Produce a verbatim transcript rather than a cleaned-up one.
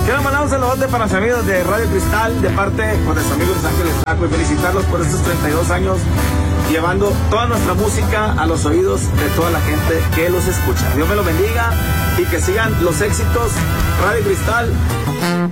Quiero mandar un saludote para los amigos de Radio Cristal, de parte pues, de sus amigos Los Ángeles Taco, y felicitarlos por estos treinta y dos años, llevando toda nuestra música a los oídos de toda la gente que los escucha. Dios me lo bendiga y que sigan los éxitos. Radio Cristal.